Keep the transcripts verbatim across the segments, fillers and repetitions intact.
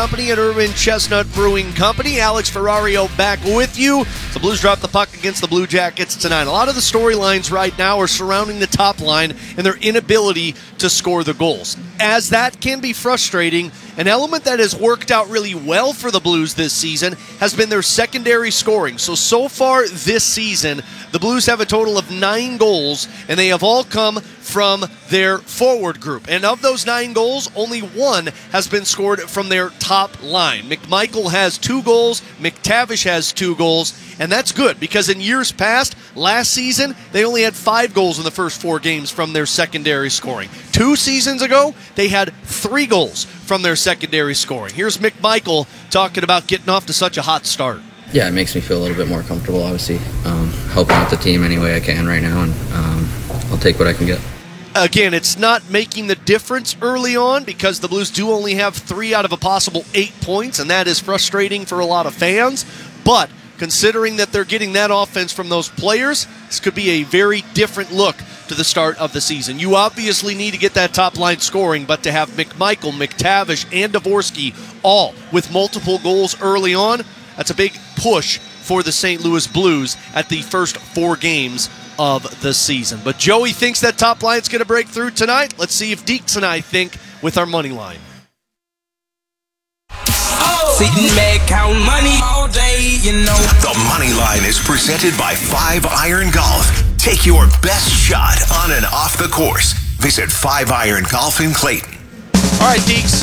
Company at Urban Chestnut Brewing Company. Alex Ferrario back with you. The Blues drop the puck against the Blue Jackets tonight. A lot of the storylines right now are surrounding the top line and their inability to score the goals. As that can be frustrating, an element that has worked out really well for the Blues this season has been their secondary scoring. So, so far this season, the Blues have a total of nine goals, and they have all come from their forward group. And of those nine goals, only one has been scored from their top line. McMichael has two goals, McTavish has two goals, and that's good because in years past, last season, they only had five goals in the first four games from their secondary scoring. Two seasons ago, they had three goals from their secondary scoring. Here's McMichael talking about getting off to such a hot start. Yeah, it makes me feel a little bit more comfortable, obviously. Um, helping out the team any way I can right now, and um, I'll take what I can get. Again, it's not making the difference early on because the Blues do only have three out of a possible eight points, and that is frustrating for a lot of fans. But considering that they're getting that offense from those players, this could be a very different look to the start of the season. You obviously need to get that top line scoring, but to have McMichael, McTavish, and Dvorsky all with multiple goals early on, that's a big push for the Saint Louis Blues at the first four games of the season. But Joey thinks that top line's going to break through tonight. Let's see if Deeks and I think with our money line. Oh. Sitting back, count money all day, you know. The money line is presented by Five Iron Golf. Take your best shot on and off the course. Visit Five Iron Golf in Clayton. All right, Deeks.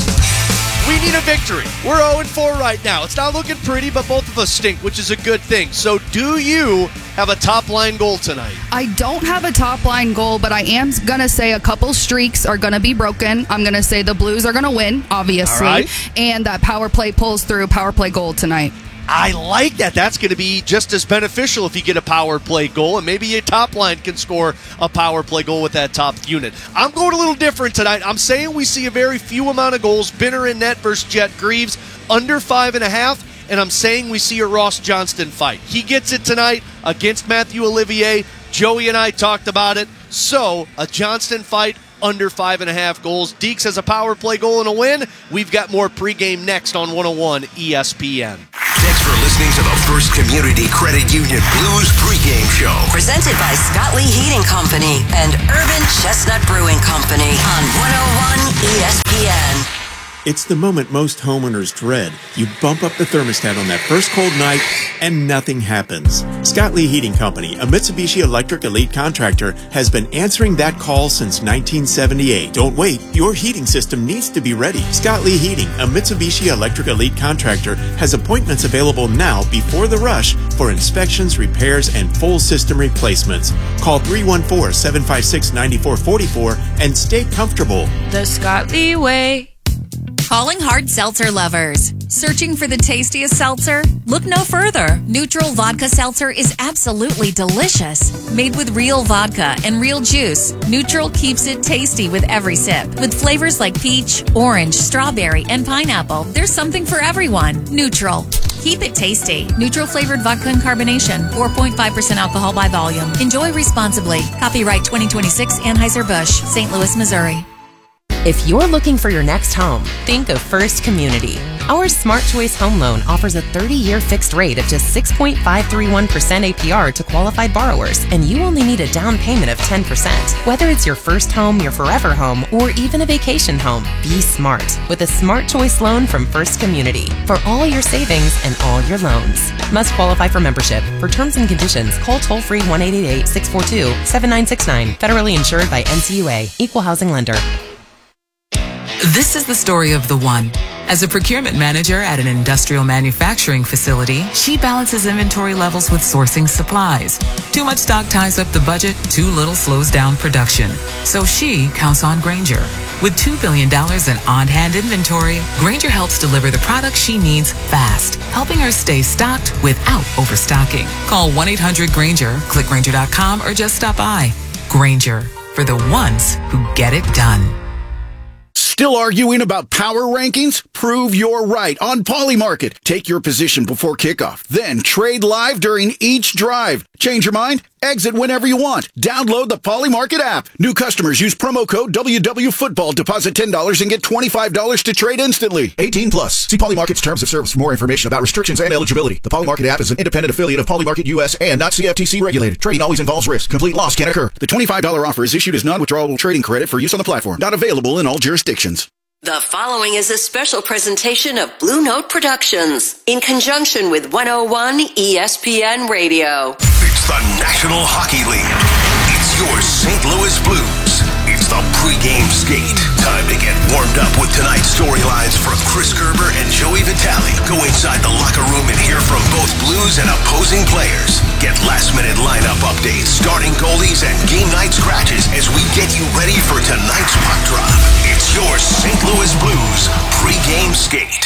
We need a victory. We're oh and four right now. It's not looking pretty, but both of us stink, which is a good thing. So do you have a top-line goal tonight? I don't have a top-line goal, but I am going to say a couple streaks are going to be broken. I'm going to say the Blues are going to win, obviously, right. And that power play pulls through, power play goal tonight. I like that. That's going to be just as beneficial if you get a power play goal, and maybe your top line can score a power play goal with that top unit. I'm going a little different tonight. I'm saying we see a very few amount of goals. Binner in net versus Jet Greaves, under five and a half, and I'm saying we see a Ross Johnston fight. He gets it tonight against Matthew Olivier. Joey and I talked about it. So, a Johnston fight, under five and a half goals. Deeks has a power play goal and a win. We've got more pregame next on one oh one E S P N. Thanks for listening to the First Community Credit Union Blues pregame show. Presented by Scott Lee Heating Company and Urban Chestnut Brewing Company on one oh one E S P N. It's the moment most homeowners dread. You bump up the thermostat on that first cold night, and nothing happens. Scott Lee Heating Company, a Mitsubishi Electric Elite contractor, has been answering that call since nineteen seventy-eight. Don't wait. Your heating system needs to be ready. Scott Lee Heating, a Mitsubishi Electric Elite contractor, has appointments available now before the rush for inspections, repairs, and full system replacements. Call three one four, seven five six, nine four four four and stay comfortable. The Scott Lee way. Calling hard seltzer lovers. Searching for the tastiest seltzer? Look no further. Neutral Vodka Seltzer is absolutely delicious. Made with real vodka and real juice, Neutral keeps it tasty with every sip. With flavors like peach, orange, strawberry, and pineapple, there's something for everyone. Neutral. Keep it tasty. Neutral flavored vodka and carbonation. four point five percent alcohol by volume. Enjoy responsibly. Copyright twenty twenty-six Anheuser-Busch, Saint Louis, Missouri. If you're looking for your next home, think of First Community. Our Smart Choice Home Loan offers a thirty-year fixed rate of just six point five three one percent A P R to qualified borrowers, and you only need a down payment of ten percent. Whether it's your first home, your forever home, or even a vacation home, be smart with a Smart Choice loan from First Community for all your savings and all your loans. Must qualify for membership. For terms and conditions, call toll-free one eight eight eight, six four two, seven nine six nine. Federally insured by N C U A. Equal housing lender. This is the story of the one. As a procurement manager at an industrial manufacturing facility, she balances inventory levels with sourcing supplies. Too much stock ties up the budget, too little slows down production. So she counts on Grainger. With two billion dollars in on-hand inventory, Grainger helps deliver the products she needs fast, helping her stay stocked without overstocking. Call one eight hundred Grainger, click Grainger dot com, or just stop by. Grainger, for the ones who get it done. Still arguing about power rankings? Prove you're right on Polymarket. Take your position before kickoff, then trade live during each drive. Change your mind? Exit whenever you want. Download the Poly Market app. New customers use promo code W W Football. Deposit ten dollars and get twenty-five dollars to trade instantly. eighteen plus. See Poly Market's terms of service for more information about restrictions and eligibility. The Poly Market app is an independent affiliate of Poly Market U S and not C F T C regulated. Trading always involves risk. Complete loss can occur. The twenty-five dollars offer is issued as non-withdrawable trading credit for use on the platform. Not available in all jurisdictions. The following is a special presentation of Blue Note Productions in conjunction with one oh one E S P N Radio. It's the National Hockey League. It's your Saint Louis Blues. It's the pregame skate. Time to get warmed up with tonight's storylines from Chris Kerber and Joey Vitale. Go inside the locker room and hear from both Blues and opposing players. Get last-minute lineup updates, starting goalies, and game night scratches as we get you ready for tonight's puck drop. It's your Saint Louis Blues pregame skate.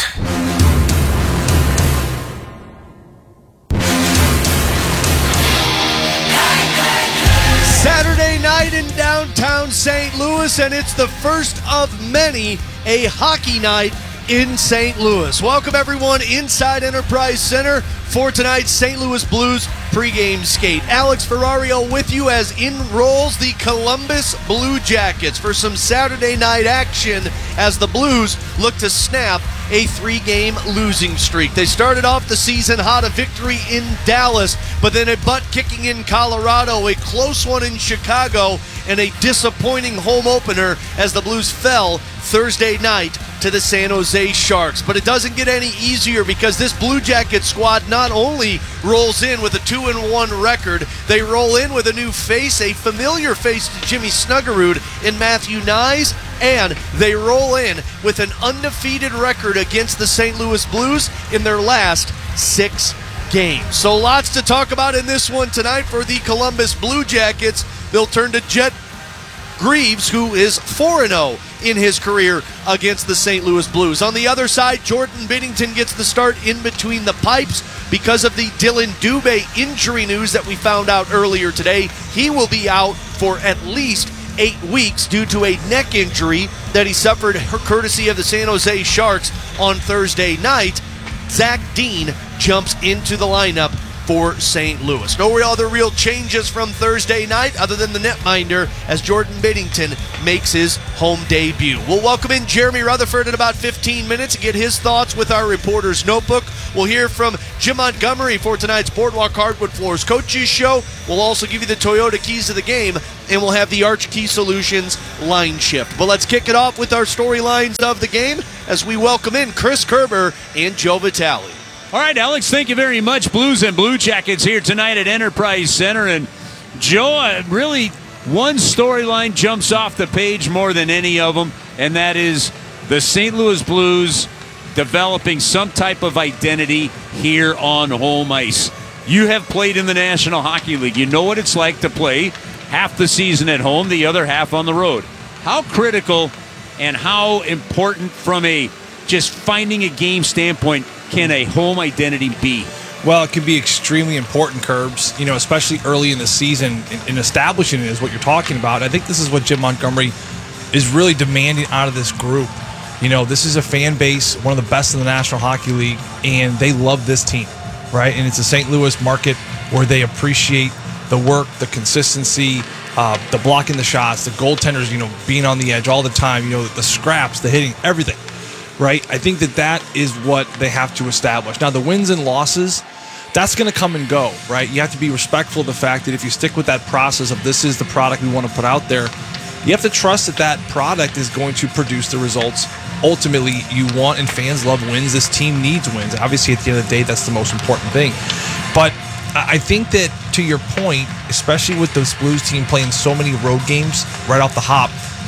Saturday night in downtown Saint Louis, and it's the first of many, a hockey night in Saint Louis. Welcome everyone inside Enterprise Center for tonight's Saint Louis Blues pregame skate. Alex Ferrario with you as in rolls the Columbus Blue Jackets for some Saturday night action as the Blues look to snap a three-game losing streak. They started off the season hot, a victory in Dallas, but then a butt-kicking in Colorado, a close one in Chicago, and a disappointing home opener as the Blues fell Thursday night to the San Jose Sharks. But it doesn't get any easier because this Blue Jacket squad not only rolls in with a two and one record, they roll in with a new face, a familiar face to Jimmy Snuggerud in Matthew Nyes, and they roll in with an undefeated record against the Saint Louis Blues in their last six games. So lots to talk about in this one tonight for the Columbus Blue Jackets. They'll turn to Jet Greaves, who is four and oh in his career against the Saint Louis Blues. On the other side, Jordan Binnington gets the start in between the pipes because of the Dylan Dubé injury news that we found out earlier today. He will be out for at least eight weeks due to a neck injury that he suffered courtesy of the San Jose Sharks on Thursday night. Zach Dean jumps into the lineup for Saint Louis. No real other real changes from Thursday night other than the netminder as Jordan Binnington makes his home debut. We'll welcome in Jeremy Rutherford in about fifteen minutes and get his thoughts with our reporter's notebook. We'll hear from Jim Montgomery for tonight's Boardwalk Hardwood Floors Coaches Show. We'll also give you the Toyota keys to the game, and we'll have the Arch Key Solutions line shift. But let's kick it off with our storylines of the game as we welcome in Chris Kerber and Joe Vitale. All right, Alex, thank you very much. Blues and Blue Jackets here tonight at Enterprise Center. And Joe, uh, really one storyline jumps off the page more than any of them, and that is the Saint Louis Blues developing some type of identity here on home ice. You have played in the National Hockey League. You know what it's like to play half the season at home, the other half on the road. How critical and how important from a just finding a game standpoint can a home identity be? Well, it can be extremely important, Curbs, you know, especially early in the season, in, in establishing it is what you're talking about. I think this is what Jim Montgomery is really demanding out of this group. You know, this is a fan base, one of the best in the National Hockey League, and they love this team, right? And it's a Saint Louis market where they appreciate the work, the consistency, uh, the blocking the shots, the goaltenders, you know, being on the edge all the time, you know, the scraps, the hitting, everything. Right? I think that that is what they have to establish. Now, the wins and losses, that's going to come and go, right? You have to be respectful of the fact that if you stick with that process of this is the product we want to put out there, you have to trust that that product is going to produce the results ultimately you want, and fans love wins. This team needs wins. Obviously, at the end of the day, that's the most important thing. But I think that, to your point, especially with this Blues team playing so many road games right off the hop,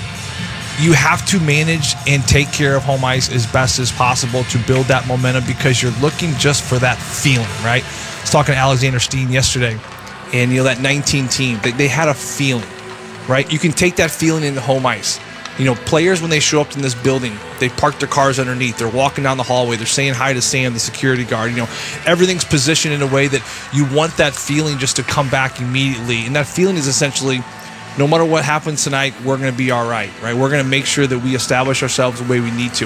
you have to manage and take care of home ice as best as possible to build that momentum because you're looking just for that feeling, right? I was talking to Alexander Steen yesterday, and you know that nineteen team, they, they had a feeling, right? You can take that feeling into home ice. You know, players, when they show up in this building, they park their cars underneath. They're walking down the hallway. They're saying hi to Sam, the security guard. You know, everything's positioned in a way that you want that feeling just to come back immediately. And that feeling is essentially, no matter what happens tonight, we're going to be all right, right? We're going to make sure that we establish ourselves the way we need to.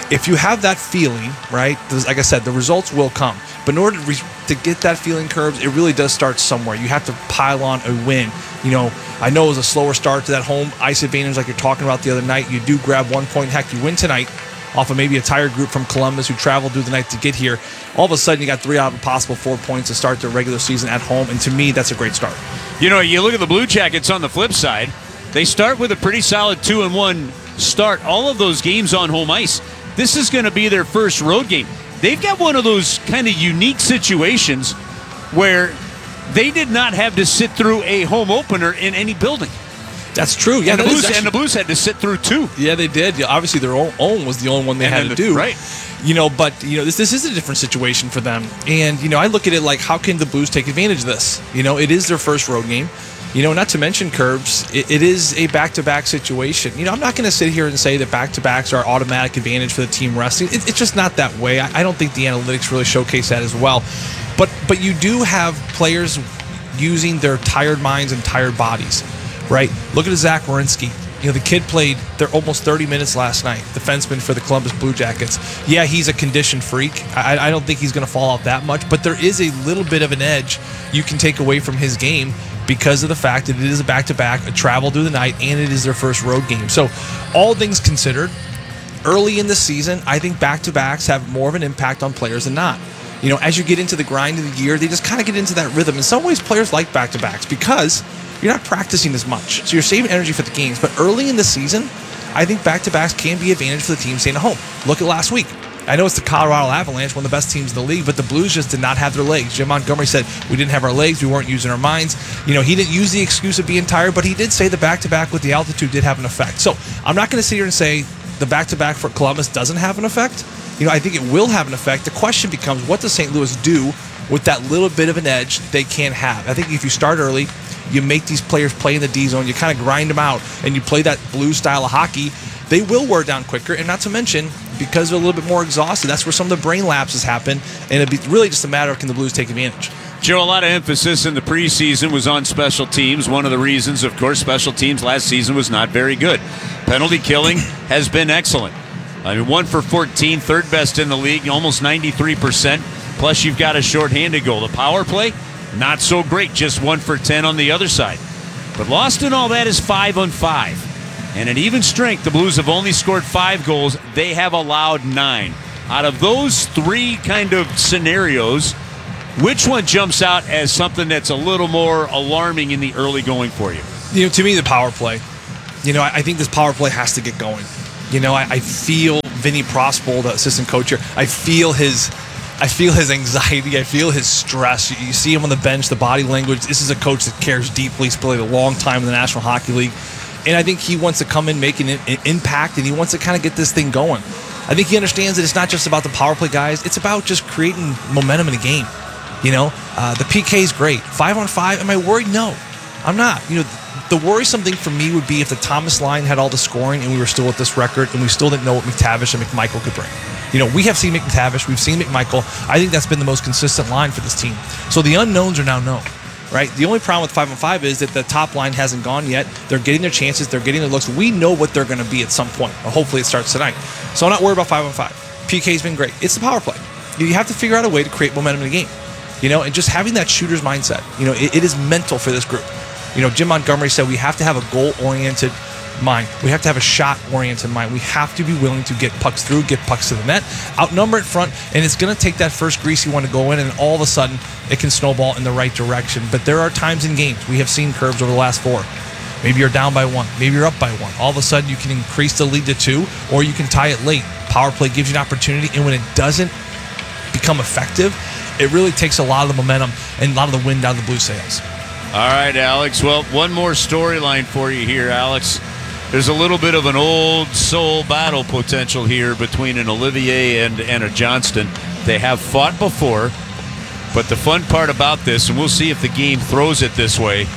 if you have that feeling, right, like I said, the results will come. But in order to, re- to get that feeling, Curbs, it really does start somewhere. You have to pile on a win. You know, I know it was a slower start to that home ice advantage like you're talking about the other night. You do grab one point. Heck, you win tonight off of maybe a tired group from Columbus who traveled through the night to get here. All of a sudden, you got three out of a possible four points to start the regular season at home. And to me, that's a great start. You know, you look at the Blue Jackets on the flip side. They start with a pretty solid two and one start. All of those games on home ice. This is going to be their first road game. They've got one of those kind of unique situations where they did not have to sit through a home opener in any building. That's true. Yeah, and, the that Blues, actually, and the Blues had to sit through two. Yeah, they did. Yeah, obviously, their own, own was the only one they and had to the, do. Right. You know, but you know, this this is a different situation for them. And you know, I look at it like, how can the Blues take advantage of this? You know, it is their first road game. You know, not to mention, Curbs, it, it is a back-to-back situation. You know, I'm not going to sit here and say that back-to-backs are automatic advantage for the team resting. It, it's just not that way. I, I don't think the analytics really showcase that as well. But but you do have players using their tired minds and tired bodies, right? Look at Zach Werenski. You know, the kid played there almost thirty minutes last night, defenseman for the Columbus Blue Jackets. Yeah, he's a condition freak. I, I don't think he's going to fall out that much, but there is a little bit of an edge you can take away from his game because of the fact that it is a back-to-back, a travel through the night, and it is their first road game. So all things considered, early in the season, I think back-to-backs have more of an impact on players than not. You know, as you get into the grind of the year, they just kind of get into that rhythm. In some ways, players like back-to-backs because you're not practicing as much. So you're saving energy for the games. But early in the season, I think back-to-backs can be advantage for the team staying at home. Look at last week. I know it's the Colorado Avalanche, one of the best teams in the league, but the Blues just did not have their legs. Jim Montgomery said, we didn't have our legs, we weren't using our minds. You know, he didn't use the excuse of being tired, but he did say the back-to-back with the altitude did have an effect. So I'm not going to sit here and say the back-to-back for Columbus doesn't have an effect. You know, I think it will have an effect. The question becomes, what does Saint Louis do with that little bit of an edge they can have? I think if you start early, you make these players play in the D zone, you kind of grind them out, and you play that Blues style of hockey, they will wear down quicker. And not to mention, because they're a little bit more exhausted, that's where some of the brain lapses happen, and it'd be really just a matter of can the Blues take advantage. Joe, a lot of emphasis in the preseason was on special teams. One of the reasons, of course, special teams last season was not very good. Penalty killing has been excellent. I mean, one for fourteen, third best in the league, almost ninety-three percent. Plus, you've got a shorthanded goal. The power play, not so great, just one for ten on the other side. But lost in all that is five on five. And at even strength, the Blues have only scored five goals. They have allowed nine. Out of those three kind of scenarios, which one jumps out as something that's a little more alarming in the early going for you? You know, to me, the power play. You know, I, I think this power play has to get going. You know, I, I feel Vinny Prospol, the assistant coach here, I feel his I feel his anxiety. I feel his stress. You, you see him on the bench, the body language. This is a coach that cares deeply. He's played a long time in the National Hockey League. And I think he wants to come in, make an, an impact, and he wants to kind of get this thing going. I think he understands that it's not just about the power play guys. It's about just creating momentum in a game. You know, uh, the P K is great. Five on five, am I worried? No, I'm not. You know, the worrisome thing for me would be if the Thomas line had all the scoring and we were still at this record and we still didn't know what McTavish and McMichael could bring. You know, we have seen McTavish, we've seen McMichael. I think that's been the most consistent line for this team. So the unknowns are now known. Right? The only problem with five on five is that the top line hasn't gone yet. They're getting their chances. They're getting their looks. We know what they're going to be at some point. Well, hopefully it starts tonight. So I'm not worried about five on five. P K's been great. It's the power play. You have to figure out a way to create momentum in the game. You know, and just having that shooter's mindset. You know, it, it is mental for this group. You know, Jim Montgomery said we have to have a goal-oriented mind. We have to have a shot-oriented mind. We have to be willing to get pucks through, get pucks to the net, outnumber in front, and it's going to take that first greasy one to go in, and all of a sudden it can snowball in the right direction. But there are times in games, we have seen Curbs over the last four. Maybe you're down by one. Maybe you're up by one. All of a sudden you can increase the lead to two, or you can tie it late. Power play gives you an opportunity, and when it doesn't become effective, it really takes a lot of the momentum and a lot of the wind out of the Blue sails. All right, Alex. Well, one more storyline for you here, Alex. There's a little bit of an old soul battle potential here between an Olivier and, and a Johnston. They have fought before, but the fun part about this, and we'll see if the game throws it this way,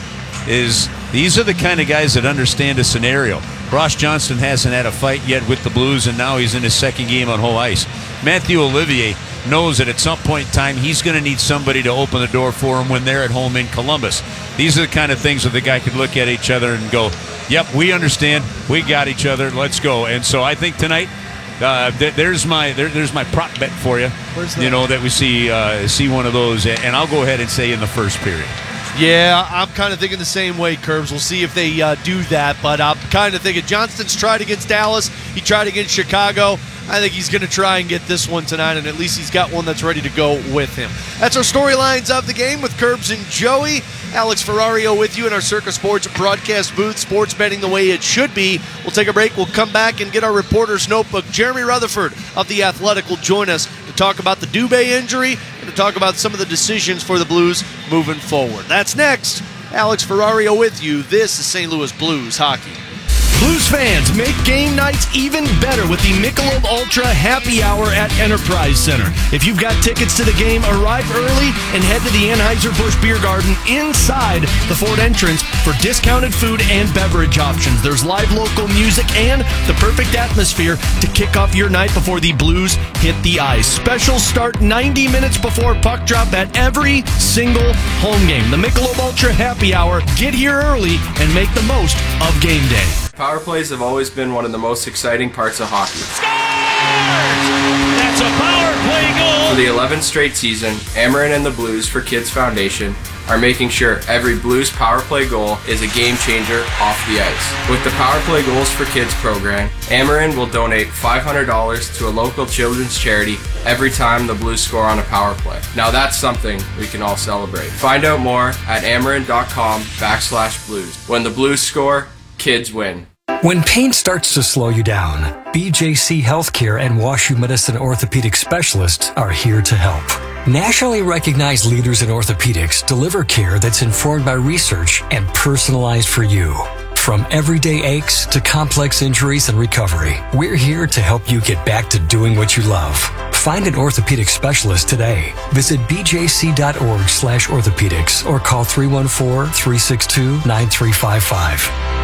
is these are the kind of guys that understand a scenario. Ross Johnston hasn't had a fight yet with the Blues, and now he's in his second game on home ice. Matthew Olivier knows that at some point in time he's going to need somebody to open the door for him when they're at home in Columbus. These are the kind of things that the guy could look at each other and go, yep, we understand, we got each other, let's go. And so I think tonight Uh, th- there's my there, there's my prop bet for you. Where's that? You know that we see uh, see one of those, and I'll go ahead and say in the first period. Yeah, I'm kind of thinking the same way, Curbs. We'll see if they uh, do that, but I'm kind of thinking Johnston's tried against Dallas. He tried against Chicago. I think he's going to try and get this one tonight, and at least he's got one that's ready to go with him. That's our storylines of the game with Curbs and Joey. Alex Ferrario with you in our Circa Sports broadcast booth. Sports betting the way it should be. We'll take a break. We'll come back and get our reporter's notebook. Jeremy Rutherford of The Athletic will join us to talk about the Dubé injury and to talk about some of the decisions for the Blues moving forward. That's next. Alex Ferrario with you. This is Saint Louis Blues Hockey. Blues fans, make game nights even better with the Michelob Ultra Happy Hour at Enterprise Center. If you've got tickets to the game, arrive early and head to the Anheuser-Busch Beer Garden inside the Ford entrance for discounted food and beverage options. There's live local music and the perfect atmosphere to kick off your night before the Blues hit the ice. Specials start ninety minutes before puck drop at every single home game. The Michelob Ultra Happy Hour. Get here early and make the most of game day. Power plays have always been one of the most exciting parts of hockey. That's a power play goal! For the eleventh straight season, Ameren and the Blues for Kids Foundation are making sure every Blues power play goal is a game changer off the ice. With the Power Play Goals for Kids program, Ameren will donate five hundred dollars to a local children's charity every time the Blues score on a power play. Now that's something we can all celebrate. Find out more at ameren.com backslash blues. When the Blues score, kids win. When pain starts to slow you down, B J C Healthcare and WashU Medicine orthopedic specialists are here to help. Nationally recognized leaders in orthopedics deliver care that's informed by research and personalized for you. From everyday aches to complex injuries and recovery, we're here to help you get back to doing what you love. Find an orthopedic specialist today. Visit bjc.org slash orthopedics or call three one four, three six two, nine three five five.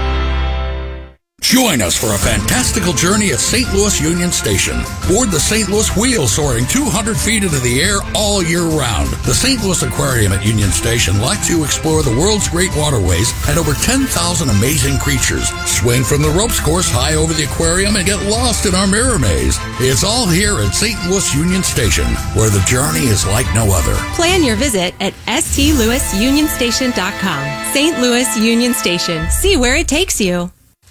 Join us for a fantastical journey at Saint Louis Union Station. Board the Saint Louis Wheel soaring two hundred feet into the air all year round. The Saint Louis Aquarium at Union Station lets you explore the world's great waterways and over ten thousand amazing creatures. Swing from the ropes course high over the aquarium and get lost in our mirror maze. It's all here at Saint Louis Union Station, where the journey is like no other. Plan your visit at s t louis union station dot com. Saint Louis Union Station. See where it takes you.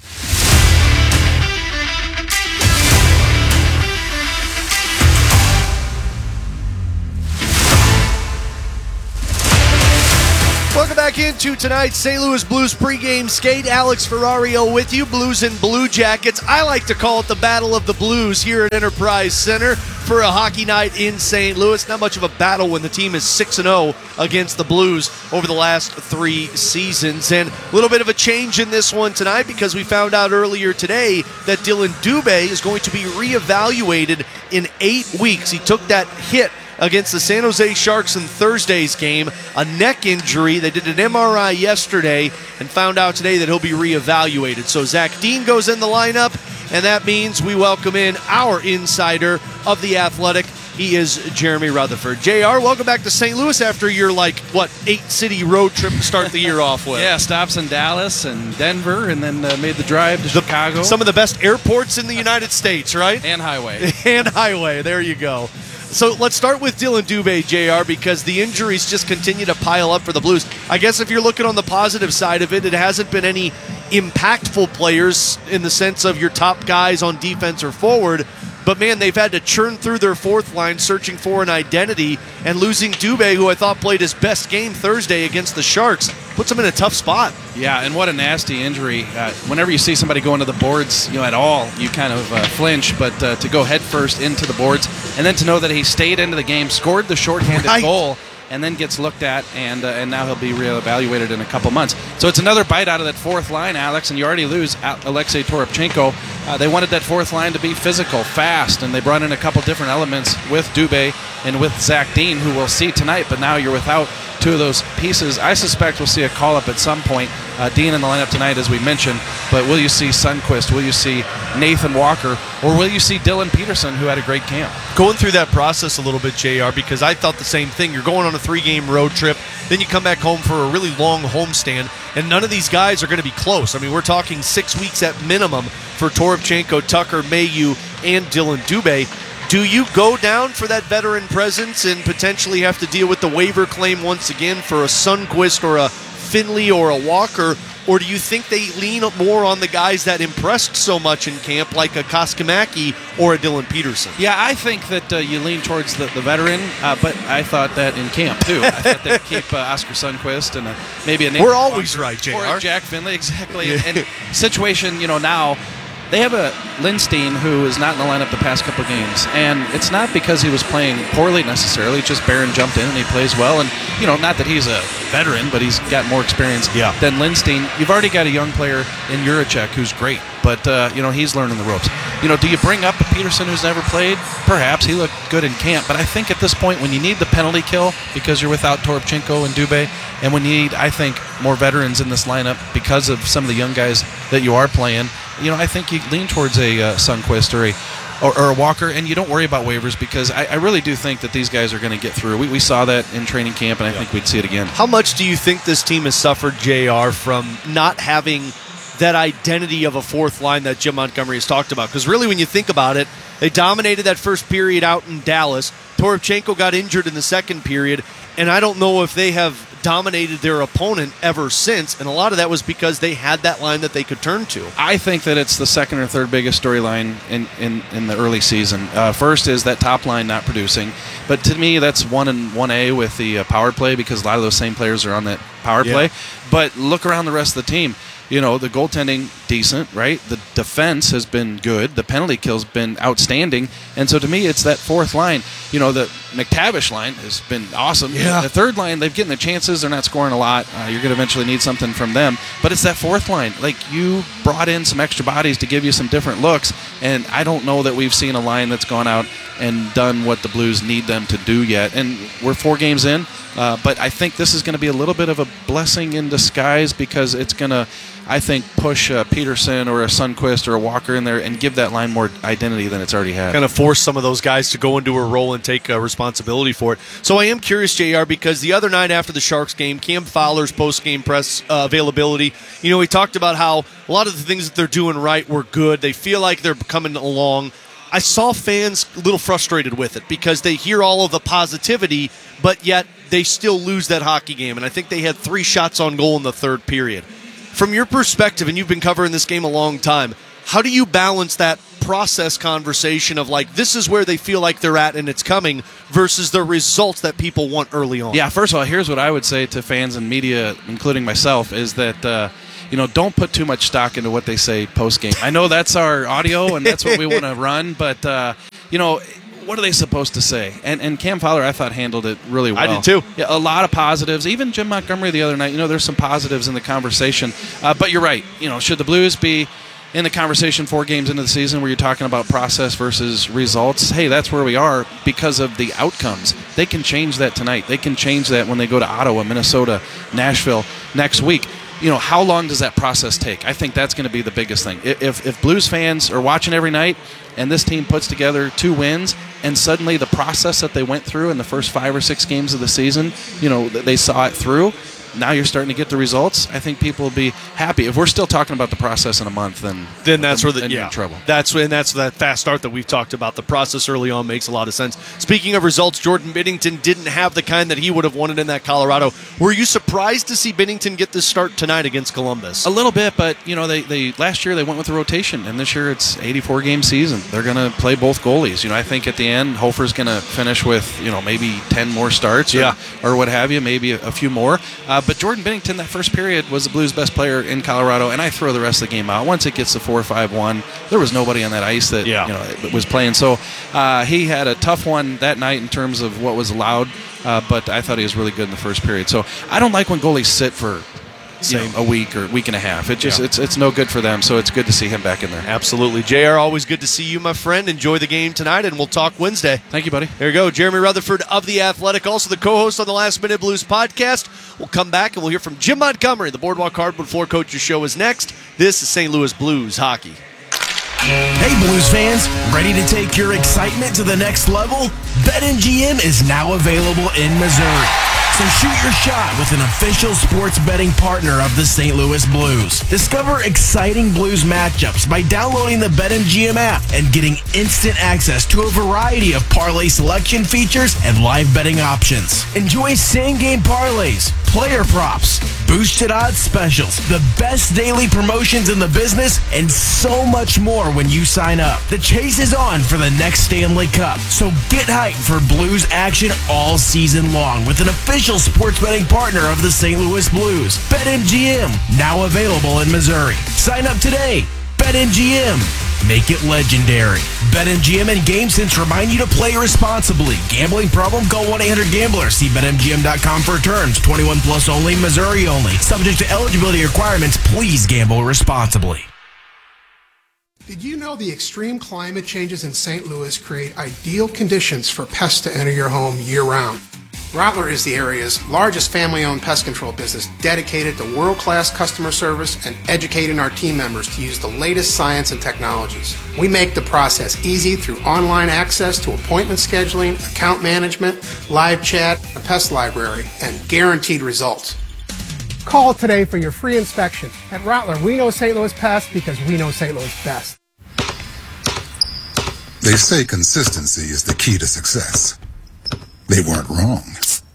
Welcome back into tonight's Saint Louis Blues pregame skate. Alex Ferrario with you, Blues and Blue Jackets. I like to call it the Battle of the Blues here at Enterprise Center for a hockey night in Saint Louis. Not much of a battle when the team is six and oh against the Blues over the last three seasons. And a little bit of a change in this one tonight because we found out earlier today that Dylan Dubé is going to be reevaluated in eight weeks. He took that hit against the San Jose Sharks in Thursday's game, a neck injury. They did an M R I yesterday and found out today that he'll be reevaluated. So Zach Dean goes in the lineup, and that means we welcome in our insider of The Athletic. He is Jeremy Rutherford. J R, welcome back to Saint Louis after your, like, what, eight-city road trip to start the year off with. Yeah, stops in Dallas and Denver, and then uh, made the drive to the, Chicago. Some of the best airports in the United States, right? And highway. And highway, there you go. So let's start with Dylan Dubé, J R, because the injuries just continue to pile up for the Blues. I guess if you're looking on the positive side of it, it hasn't been any impactful players in the sense of your top guys on defense or forward. But, man, they've had to churn through their fourth line searching for an identity, and losing Dubé, who I thought played his best game Thursday against the Sharks, puts them in a tough spot. Yeah, and what a nasty injury. Uh, whenever you see somebody go into the boards, you know, at all, you kind of uh, flinch, but uh, to go headfirst into the boards, and then to know that he stayed into the game, scored the shorthanded right. goal, and then gets looked at, and uh, and now he'll be reevaluated in a couple months. So it's another bite out of that fourth line, Alex, and you already lose Alexei Toropchenko. Uh, they wanted that fourth line to be physical, fast, and they brought in a couple different elements with Dubé and with Zach Dean, who we'll see tonight, but now you're without two of those pieces. I suspect we'll see a call-up at some point. Uh, Dean in the lineup tonight, as we mentioned, but will you see Sundqvist? Will you see Nathan Walker? Or will you see Dylan Peterson, who had a great camp? Going through that process a little bit, J R, because I thought the same thing. You're going on a three-game road trip, then you come back home for a really long homestand, and none of these guys are going to be close. I mean, we're talking six weeks at minimum for Toropchenko, Tucker, Mayu, and Dylan Dubé. Do you go down for that veteran presence and potentially have to deal with the waiver claim once again for a Sundqvist or a Finley or a Walker? Or do you think they lean more on the guys that impressed so much in camp, like a Koskemaki or a Dylan Peterson? Yeah, I think that uh, you lean towards the, the veteran, uh, but I thought that in camp, too. I thought they'd keep uh, Oscar Sundqvist and uh, maybe a Nate We're always Walker right, J R. Or a Jack Finley, exactly. And, and situation, you know, now, they have a Lindstein who is not in the lineup the past couple of games, and it's not because he was playing poorly necessarily. Just Barron jumped in and he plays well, and you know, not that he's a veteran, but he's got more experience yeah. than Lindstein. You've already got a young player in Juracek who's great, but uh, you know, he's learning the ropes. You know, do you bring up a Peterson who's never played? Perhaps. He looked good in camp, but I think at this point, when you need the penalty kill because you're without Toropchenko and Dubé, and when you need, I think, more veterans in this lineup because of some of the young guys that you are playing, you know, I think you lean towards a uh, Sundqvist or a or, or a Walker, and you don't worry about waivers because I, I really do think that these guys are going to get through. We, we saw that in training camp, and I yeah. think we'd see it again. How much do you think this team has suffered, J R, from not having that identity of a fourth line that Jim Montgomery has talked about? Because really, when you think about it, they dominated that first period out in Dallas. Toropchenko got injured in the second period, and I don't know if they have dominated their opponent ever since, and a lot of that was because they had that line that they could turn to. I think that it's the second or third biggest storyline in, in, in the early season. Uh, first is that top line not producing, but to me that's one and one A with the uh, power play because a lot of those same players are on that power yeah. play. But look around the rest of the team. You know, the goaltending, decent, right? The defense has been good. The penalty kill's been outstanding. And so to me, it's that fourth line. You know, the McTavish line has been awesome. Yeah. The third line, they've getting the chances. They're not scoring a lot. Uh, you're going to eventually need something from them. But it's that fourth line. Like, you brought in some extra bodies to give you some different looks. And I don't know that we've seen a line that's gone out and done what the Blues need them to do yet. And we're four games in. Uh, but I think this is going to be a little bit of a blessing in disguise because it's going to, I think, push uh, Peterson or a Sundqvist or a Walker in there and give that line more identity than it's already had. Kind of force some of those guys to go into a role and take uh, responsibility for it. So I am curious, J R, because the other night after the Sharks game, Cam Fowler's post-game press uh, availability, you know, he talked about how a lot of the things that they're doing right were good. They feel like they're coming along. I saw fans a little frustrated with it because they hear all of the positivity, but yet they still lose that hockey game. And I think they had three shots on goal in the third period. From your perspective, and you've been covering this game a long time, how do you balance that process conversation of like, this is where they feel like they're at and it's coming versus the results that people want early on? Yeah, first of all, here's what I would say to fans and media, including myself, is that uh, you know, don't put too much stock into what they say post-game. I know that's our audio and that's what we want to run, but, uh, you know, what are they supposed to say? And and Cam Fowler, I thought, handled it really well. I did too. Yeah, a lot of positives. Even Jim Montgomery the other night, you know, there's some positives in the conversation. Uh, but you're right. You know, should the Blues be in the conversation four games into the season where you're talking about process versus results? Hey, that's where we are because of the outcomes. They can change that tonight. They can change that when they go to Ottawa, Minnesota, Nashville next week. You know, how long does that process take? I think that's going to be the biggest thing. If, if Blues fans are watching every night and this team puts together two wins and suddenly the process that they went through in the first five or six games of the season, you know, they saw it through, now you're starting to get the results, I think people will be happy. If we're still talking about the process in a month, then then that's then, where the, then yeah, you're in trouble. That's and that's that fast start that we've talked about. The process early on makes a lot of sense. Speaking of results, Jordan Binnington didn't have the kind that he would have wanted in that Colorado. Were you surprised to see Binnington get this start tonight against Columbus? A little bit, but you know, they, they last year they went with the rotation, and this year it's eighty-four game season. They're going to play both goalies. You know, I think at the end, Hofer's going to finish with, you know, maybe ten more starts, or, yeah. or what have you, maybe a, a few more. Uh, but Jordan Binnington, that first period, was the Blues' best player in Colorado, and I throw the rest of the game out. Once it gets to four five one, there was nobody on that ice that yeah. you know was playing. So uh, he had a tough one that night in terms of what was allowed, uh, but I thought he was really good in the first period. So I don't like when goalies sit for you know, a week or week and a half. It just yeah. it's it's no good for them. So it's good to see him back in there. Absolutely, J R. Always good to see you, my friend. Enjoy the game tonight, and we'll talk Wednesday. Thank you, buddy. There you go, Jeremy Rutherford of The Athletic, also the co-host on the Last Minute Blues podcast. We'll come back and we'll hear from Jim Montgomery. The Boardwalk Hardwood Floor Coaches Show is next. This is Saint Louis Blues hockey. Hey Blues fans, ready to take your excitement to the next level? BetMGM is now available in Missouri. So shoot your shot with an official sports betting partner of the Saint Louis Blues. Discover exciting Blues matchups by downloading the BetMGM app and getting instant access to a variety of parlay selection features and live betting options. Enjoy same-game parlays, player props, boosted odds specials, the best daily promotions in the business, and so much more when you sign up. The chase is on for the next Stanley Cup, so get hyped for Blues action all season long with an official sports betting partner of the Saint Louis Blues. BetMGM, now available in Missouri. Sign up today. BetMGM. Make it legendary. BetMGM and GameSense remind you to play responsibly. Gambling problem? Call one eight hundred gambler. See Bet M G M dot com for terms. twenty-one plus only, Missouri only. Subject to eligibility requirements. Please gamble responsibly. Did you know the extreme climate changes in Saint Louis create ideal conditions for pests to enter your home year-round? Rattler is the area's largest family-owned pest control business dedicated to world-class customer service and educating our team members to use the latest science and technologies. We make the process easy through online access to appointment scheduling, account management, live chat, a pest library, and guaranteed results. Call today for your free inspection. At Rattler, we know Saint Louis Pest because we know Saint Louis best. They say consistency is the key to success. They weren't wrong.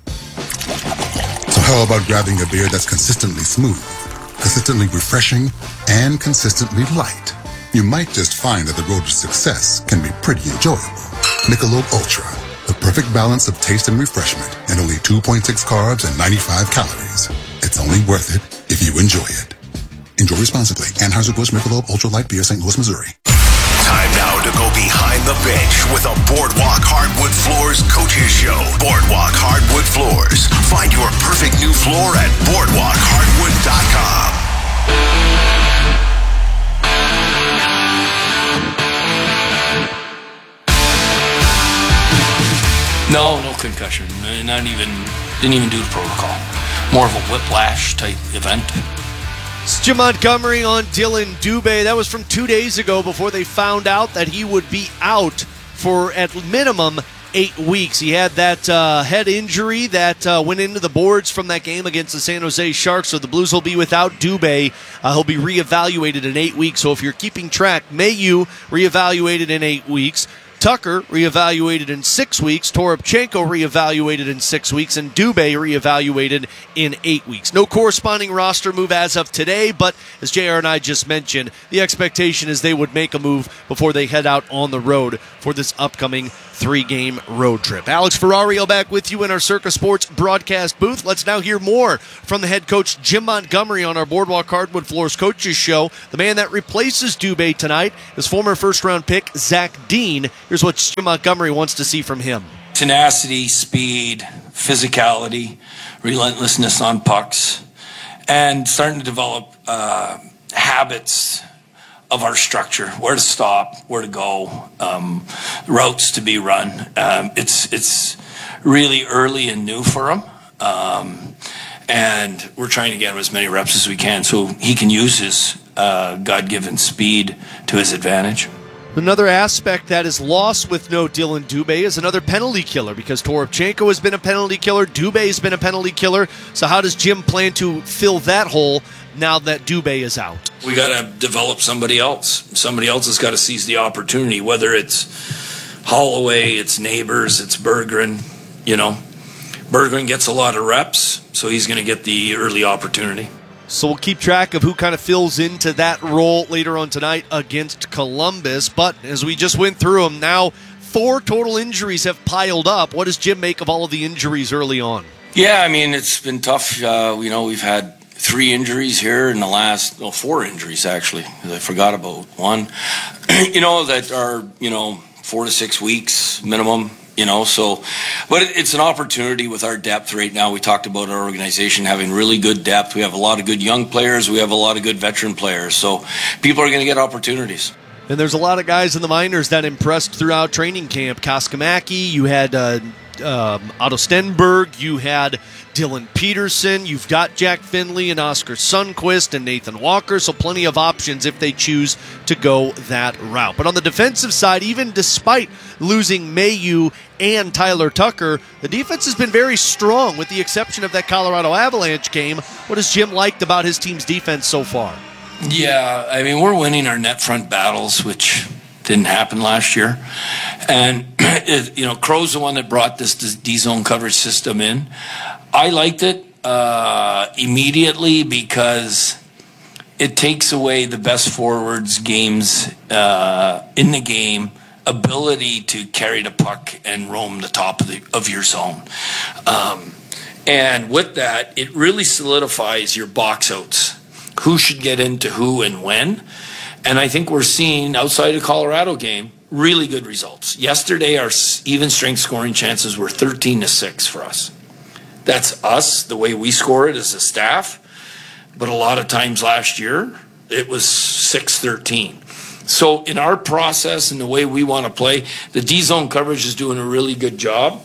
So how about grabbing a beer that's consistently smooth, consistently refreshing, and consistently light? You might just find that the road to success can be pretty enjoyable. Michelob Ultra, the perfect balance of taste and refreshment, and only two point six carbs and ninety-five calories. It's only worth it if you enjoy it. Enjoy responsibly. Anheuser-Busch Michelob Ultra Light Beer, Saint Louis, Missouri. Time now to go behind the bench with a Boardwalk Hardwood Floors Coaches Show. Boardwalk Hardwood Floors. Find your perfect new floor at boardwalk hardwood dot com. No, no concussion. Not even, didn't even do the protocol. More of a whiplash type event. It's Jim Montgomery on Dylan Dubé. That was from two days ago before they found out that he would be out for at minimum eight weeks. He had that uh, head injury that uh, went into the boards from that game against the San Jose Sharks, so the Blues will be without Dubé. Uh, he'll be reevaluated in eight weeks. So if you're keeping track, Mayu reevaluated in eight weeks. Tucker reevaluated in six weeks. Toropchenko reevaluated in six weeks. And Dubé reevaluated in eight weeks. No corresponding roster move as of today, but as J R and I just mentioned, the expectation is they would make a move before they head out on the road for this upcoming three-game road trip. Alex Ferrario back with you in our Circa Sports broadcast booth. Let's now hear more from the head coach, Jim Montgomery, on our Boardwalk Hardwood Floors Coaches Show. The man that replaces Dubé tonight is former first-round pick Zach Dean. Here's what Jim Montgomery wants to see from him. Tenacity, speed, physicality, relentlessness on pucks, and starting to develop uh, habits of our structure, where to stop, where to go, um, routes to be run. Um, it's it's really early and new for him, um, and we're trying to get him as many reps as we can so he can use his uh, God-given speed to his advantage. Another aspect that is lost with no Dylan Dubé is another penalty killer, because Toropchenko has been a penalty killer, Dubé has been a penalty killer. So how does Jim plan to fill that hole now that Dubé is out? We got to develop somebody else. Somebody else has got to seize the opportunity, whether it's Holloway, it's Neighbors, it's Berggren. You know, Berggren gets a lot of reps, so he's going to get the early opportunity. So we'll keep track of who kind of fills into that role later on tonight against Columbus. But as we just went through them, now four total injuries have piled up. What does Jim make of all of the injuries early on? Yeah, I mean, it's been tough. Uh, you know, we've had three injuries here in the last, well, four injuries, actually. I forgot about one. you know, that are, you know, four to six weeks minimum. You know, so, but it's an opportunity with our depth right now. We talked about our organization having really good depth. We have a lot of good young players. We have a lot of good veteran players. So people are going to get opportunities. And there's a lot of guys in the minors that impressed throughout training camp. Kaskamaki, you had uh, um, Otto Stenberg. You had Dylan Peterson. You've got Jack Finley and Oscar Sundquist and Nathan Walker, so plenty of options if they choose to go that route. But on the defensive side, even despite losing Mayu and Tyler Tucker, the defense has been very strong with the exception of that Colorado Avalanche game. What has Jim liked about his team's defense so far? Yeah, I mean, we're winning our net front battles, which didn't happen last year. And, it, you know, Crow's the one that brought this D-zone coverage system in. I liked it uh, immediately because it takes away the best forwards' games uh, in the game ability to carry the puck and roam the top of, the, of your zone. Um, and with that, it really solidifies your box outs. Who should get into who and when. And I think we're seeing, outside of Colorado game, really good results. Yesterday, our even strength scoring chances were thirteen to six for us. That's us, the way we score it as a staff. But a lot of times last year, it was six thirteen. So in our process and the way we want to play, the D-zone coverage is doing a really good job.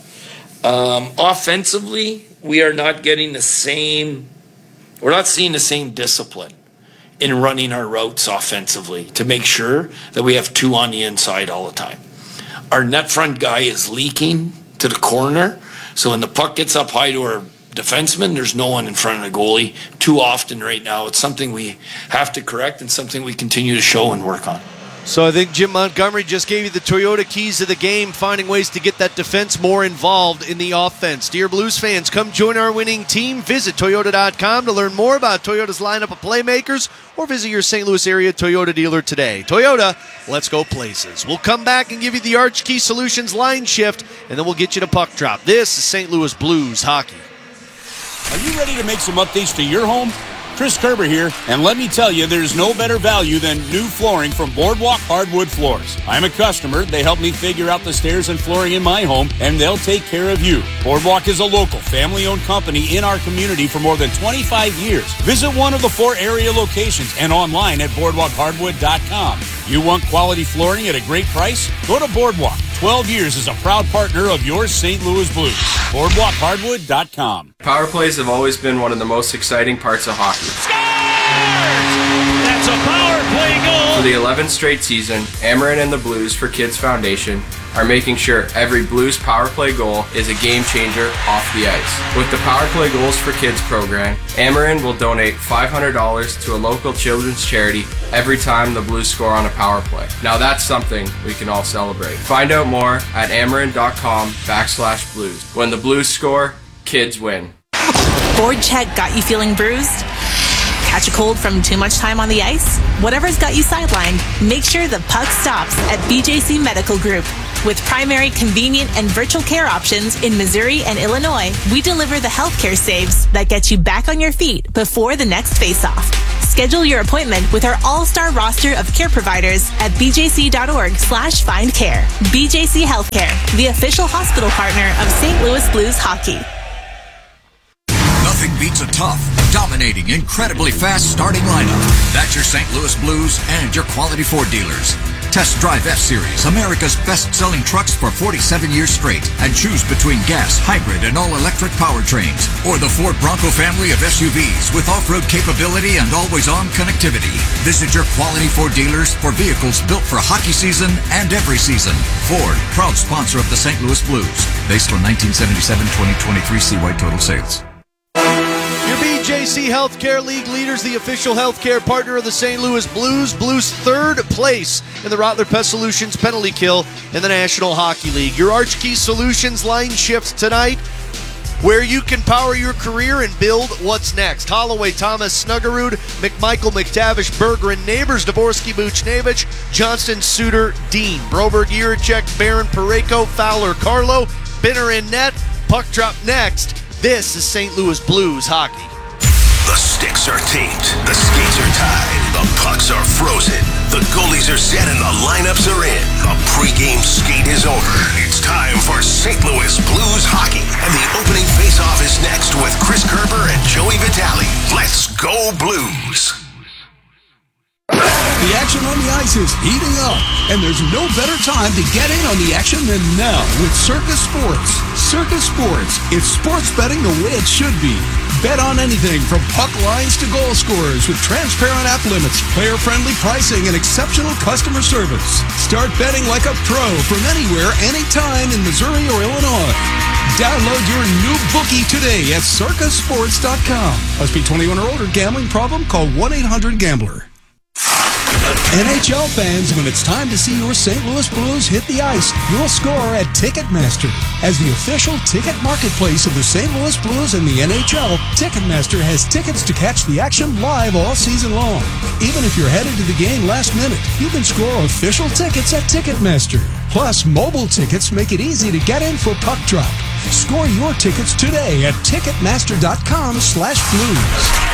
Um, offensively, we are not getting the same... We're not seeing the same discipline in running our routes offensively to make sure that we have two on the inside all the time. Our net front guy is leaking to the corner, so when the puck gets up high to our defenseman, there's no one in front of the goalie too often right now. It's something we have to correct and something we continue to show and work on. So I think Jim Montgomery just gave you the Toyota keys to the game, finding ways to get that defense more involved in the offense. Dear Blues fans, come join our winning team. Visit Toyota dot com to learn more about Toyota's lineup of playmakers or visit your Saint Louis area Toyota dealer today. Toyota, let's go places. We'll come back and give you the Arch Key Solutions line shift, and then we'll get you to puck drop. This is Saint Louis Blues hockey. Are you ready to make some updates to your home? Chris Kerber here, and let me tell you, there's no better value than new flooring from Boardwalk Hardwood Floors. I'm a customer. They help me figure out the stairs and flooring in my home, and they'll take care of you. Boardwalk is a local, family-owned company in our community for more than twenty-five years. Visit one of the four area locations and online at boardwalk hardwood dot com. You want quality flooring at a great price? Go to Boardwalk. twelve years as a proud partner of your Saint Louis Blues. boardwalk hardwood dot com. Power plays have always been one of the most exciting parts of hockey. That's a power play goal! For the eleventh straight season, Amarin and the Blues for Kids Foundation are making sure every Blues power play goal is a game changer off the ice. With the Power Play Goals for Kids program, Amarin will donate five hundred dollars to a local children's charity every time the Blues score on a power play. Now that's something we can all celebrate. Find out more at amarin.com backslash blues. When the Blues score, kids win. Board check got you feeling bruised? Catch a cold from too much time on the ice? Whatever's got you sidelined, make sure the puck stops at B J C Medical Group. With primary, convenient, and virtual care options in Missouri and Illinois, we deliver the healthcare saves that get you back on your feet before the next face-off. Schedule your appointment with our all-star roster of care providers at bjc.org slash find care. B J C Healthcare, the official hospital partner of Saint Louis Blues hockey. Nothing beats a tough, dominating, incredibly fast starting lineup. That's your Saint Louis Blues and your quality Ford dealers. Test drive F-Series, America's best-selling trucks for forty-seven years straight, and choose between gas, hybrid, and all-electric powertrains, or the Ford Bronco family of S U Vs with off-road capability and always-on connectivity. Visit your quality Ford dealers for vehicles built for hockey season and every season. Ford, proud sponsor of the Saint Louis Blues. Based on nineteen seventy-seven twenty twenty-three C Y total sales. Your B J C Healthcare League leaders, the official healthcare partner of the Saint Louis Blues. Blues third place in the Rottler Pest Solutions penalty kill in the National Hockey League. Your Arch Key Solutions line shift tonight, where you can power your career and build what's next. Holloway, Thomas, Snuggerud, McMichael, McTavish, Berger, and Neighbors, Dvorsky, Buchnevich, Johnston, Suter, Dean, Broberg, Yuracek, Barron, Pareko, Fowler, Carlo, Binner in net. Puck drop next. This is Saint Louis Blues hockey. The sticks are taped, the skates are tied, the pucks are frozen, the goalies are set, and the lineups are in. The pregame skate is over. It's time for Saint Louis Blues hockey. And the opening faceoff is next with Chris Kerber and Joey Vitale. Let's go Blues. The action on the prices heating up, and there's no better time to get in on the action than now with Circus Sports. Circus Sports, it's sports betting the way it should be. Bet on anything from puck lines to goal scorers with transparent app limits, player-friendly pricing, and exceptional customer service. Start betting like a pro from anywhere, anytime in Missouri or Illinois. Download your new bookie today at circus sports dot com. Must be twenty-one or older. Gambling problem? Call one eight hundred gambler. N H L fans, when it's time to see your Saint Louis Blues hit the ice, you'll score at Ticketmaster. As the official ticket marketplace of the Saint Louis Blues and the N H L, Ticketmaster has tickets to catch the action live all season long. Even if you're headed to the game last minute, you can score official tickets at Ticketmaster. Plus, mobile tickets make it easy to get in for puck drop. Score your tickets today at Ticketmaster.com slash blues.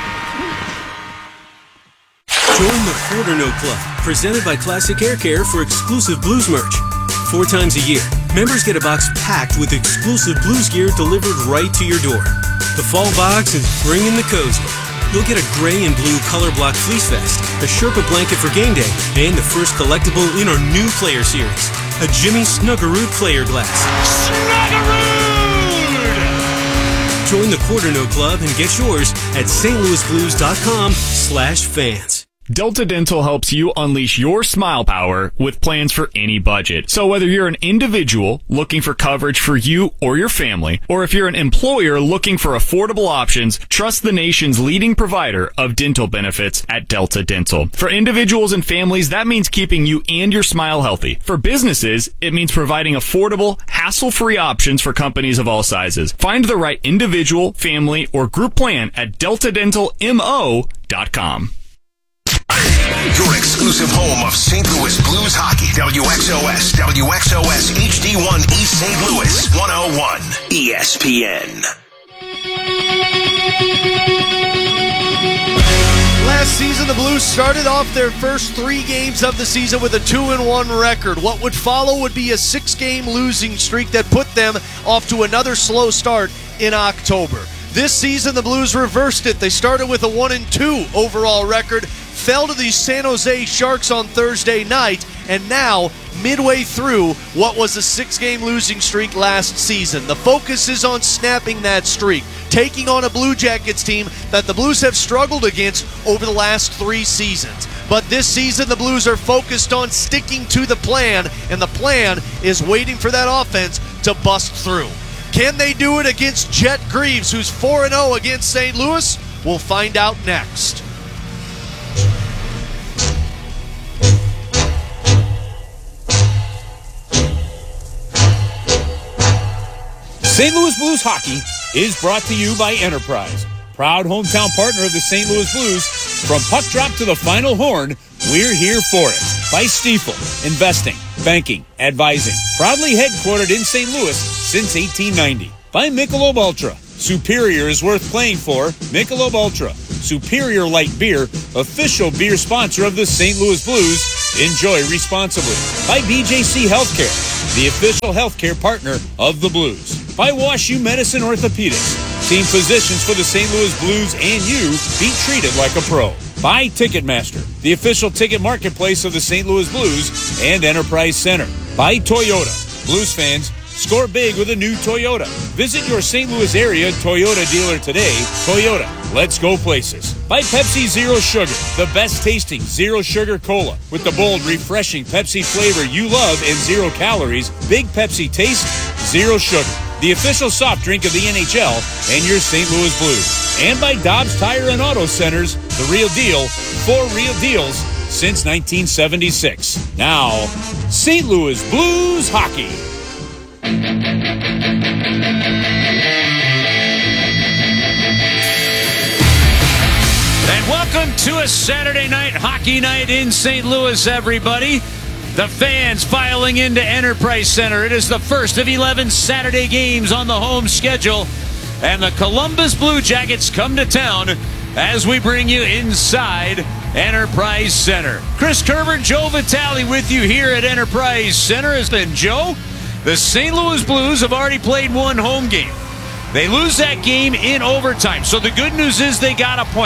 Join the Quarter Note Club, presented by Classic Hair Care for exclusive blues merch. Four times a year, members get a box packed with exclusive blues gear delivered right to your door. The fall box is bringing the cozy. You'll get a gray and blue color block fleece vest, a Sherpa blanket for game day, and the first collectible in our new player series, a Jimmy Snuggaroot player glass. Snuggaroot! Join the Quarter Note Club and get yours at stlouisblues.com slash fans. Delta Dental helps you unleash your smile power with plans for any budget. So whether you're an individual looking for coverage for you or your family, or if you're an employer looking for affordable options, trust the nation's leading provider of dental benefits at Delta Dental. For individuals and families, that means keeping you and your smile healthy. For businesses, it means providing affordable, hassle-free options for companies of all sizes. Find the right individual, family, or group plan at delta dental m o dot com. Your exclusive home of Saint Louis Blues hockey. W X O S, W X O S H D one East Saint Louis, one oh one E S P N. Last season, the Blues started off their first three games of the season with a two and one record. What would follow would be a six-game losing streak that put them off to another slow start in October. This season, the Blues reversed it. They started with a one and two overall record, fell to the San Jose Sharks on Thursday night, and now, midway through what was a six-game losing streak last season. The focus is on snapping that streak, taking on a Blue Jackets team that the Blues have struggled against over the last three seasons. But this season, the Blues are focused on sticking to the plan, and the plan is waiting for that offense to bust through. Can they do it against Jet Greaves, who's four and oh against Saint Louis? We'll find out next. Saint Louis Blues Hockey is brought to you by Enterprise, proud hometown partner of the Saint Louis Blues. From puck drop to the final horn, we're here for it. By Stifel, investing, banking, advising. Proudly headquartered in Saint Louis since eighteen ninety. By Michelob Ultra. Superior is worth playing for. Michelob Ultra. Superior Light Beer, official beer sponsor of the Saint Louis Blues. Enjoy responsibly. By B J C Healthcare, the official healthcare partner of the Blues. By WashU Medicine Orthopedics, team physicians for the Saint Louis Blues and you be treated like a pro. By Ticketmaster, the official ticket marketplace of the Saint Louis Blues and Enterprise Center. By Toyota. Blues fans, score big with a new Toyota. Visit your Saint Louis area Toyota dealer today. Toyota, let's go places. By Pepsi Zero Sugar, the best tasting zero sugar cola. With the bold, refreshing Pepsi flavor you love and zero calories, Big Pepsi taste, zero sugar. The official soft drink of the N H L and your Saint Louis Blues. And by Dobbs Tire and Auto Centers, the real deal, for real deals since nineteen seventy-six. Now, Saint Louis Blues Hockey. And welcome to a Saturday night hockey night in Saint Louis, everybody. The fans filing into Enterprise Center. It is the first of eleven Saturday games on the home schedule. And the Columbus Blue Jackets come to town as we bring you inside Enterprise Center. Chris Kerber, Joe Vitale with you here at Enterprise Center. As then, Joe, the Saint Louis Blues have already played one home game. They lose that game in overtime. So the good news is they got a point.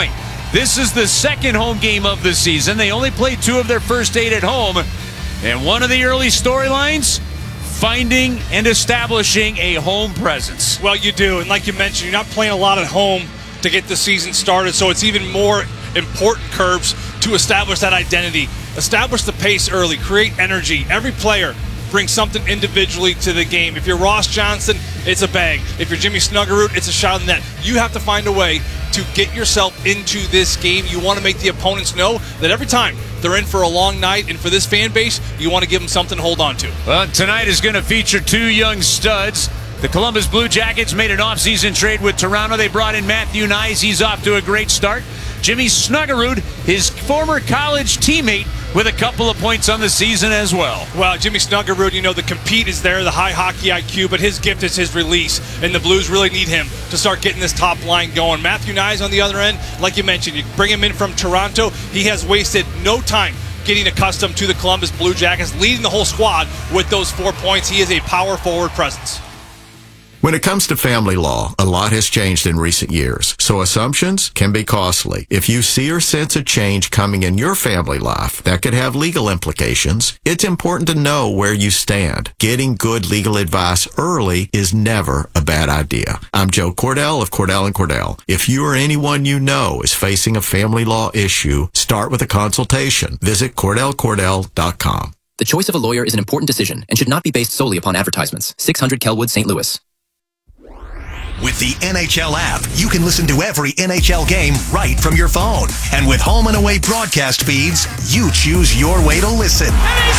This is the second home game of the season. They only played two of their first eight at home. And one of the early storylines, finding and establishing a home presence. Well, you do. And like you mentioned, you're not playing a lot at home to get the season started. So it's even more important, Curbs, to establish that identity. Establish the pace early. Create energy. Every player brings something individually to the game. If you're Ross Johnson, it's a bag. If you're Jimmy Snuggerud, it's a shot in the net. You have to find a way to get yourself into this game. You want to make the opponents know that every time they're in for a long night, and for this fan base, you want to give them something to hold on to. Well, tonight is going to feature two young studs. The Columbus Blue Jackets made an offseason trade with Toronto. They brought in Matthew Knies. He's off to a great start. Jimmy Snuggerud, his former college teammate, with a couple of points on the season as well. Well, Jimmy Snuggerud, you know, the compete is there, the high hockey I Q, but his gift is his release, and the Blues really need him to start getting this top line going. Matthew Knies on the other end, like you mentioned, you bring him in from Toronto. He has wasted no time getting accustomed to the Columbus Blue Jackets, leading the whole squad with those four points. He is a power forward presence. When it comes to family law, a lot has changed in recent years, so assumptions can be costly. If you see or sense a change coming in your family life that could have legal implications, it's important to know where you stand. Getting good legal advice early is never a bad idea. I'm Joe Cordell of Cordell and Cordell. If you or anyone you know is facing a family law issue, start with a consultation. Visit Cordell Cordell dot com. The choice of a lawyer is an important decision and should not be based solely upon advertisements. six hundred Kelwood, Saint Louis. With the N H L app, you can listen to every N H L game right from your phone. And with home and away broadcast feeds, you choose your way to listen.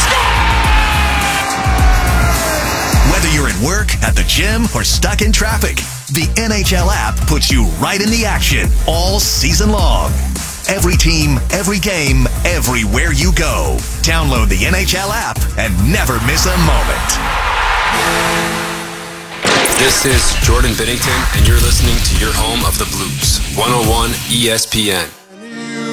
Whether you're at work, at the gym, or stuck in traffic, the N H L app puts you right in the action all season long. Every team, every game, everywhere you go. Download the N H L app and never miss a moment. This is Jordan Bennington, and you're listening to your home of the Blues, one oh one E S P N.